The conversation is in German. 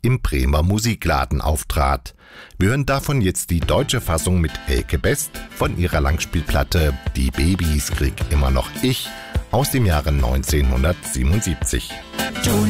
im Bremer Musikladen auftrat. Wir hören davon jetzt die deutsche Fassung mit Elke Best von ihrer Langspielplatte Die Babys krieg immer noch ich aus dem Jahre 1977.